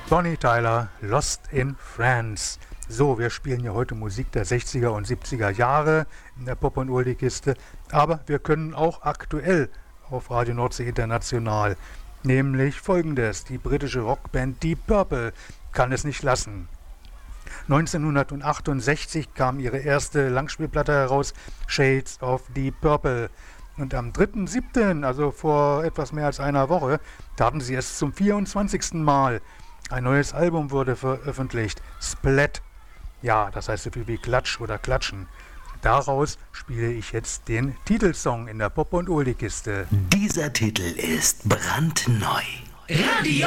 Bonnie Tyler, Lost in France. So, wir spielen ja heute Musik der 60er und 70er Jahre in der Pop- und Oldie-Kiste, aber wir können auch aktuell auf Radio Nordsee International, nämlich folgendes: Die britische Rockband Deep Purple kann es nicht lassen. 1968 kam ihre erste Langspielplatte heraus, Shades of Deep Purple. Und am 3.7., also vor etwas mehr als einer Woche, taten sie es zum 24. Mal. Ein neues Album wurde veröffentlicht, Splat. Ja, das heißt so viel wie Klatsch oder Klatschen. Daraus spiele ich jetzt den Titelsong in der Pop- und Oldie-Kiste. Dieser Titel ist brandneu. Radio